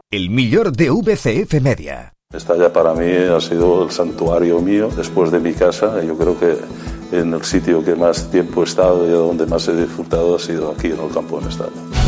El millor de VCF Media. Estalla para mí ha sido el santuario mío después de mi casa. Yo creo que en el sitio que más tiempo he estado y donde más he disfrutado ha sido aquí en el campo de Estalla.